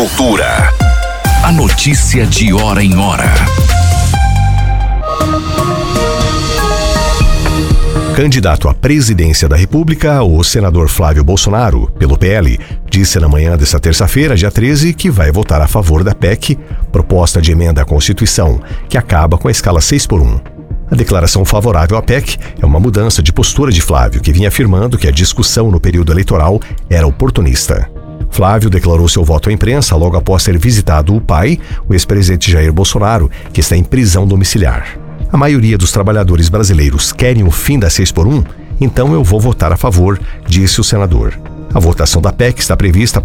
Cultura. A notícia de hora em hora. Candidato à presidência da República, o senador Flávio Bolsonaro, pelo PL, disse na manhã desta terça-feira, dia 13, que vai votar a favor da PEC, proposta de emenda à Constituição, que acaba com a escala 6x1. A declaração favorável à PEC é uma mudança de postura de Flávio, que vinha afirmando que a discussão no período eleitoral era oportunista. Flávio declarou seu voto à imprensa logo após ter visitado o pai, o ex-presidente Jair Bolsonaro, que está em prisão domiciliar. A maioria dos trabalhadores brasileiros querem o fim da 6x1, então eu vou votar a favor, disse o senador. A votação da PEC está prevista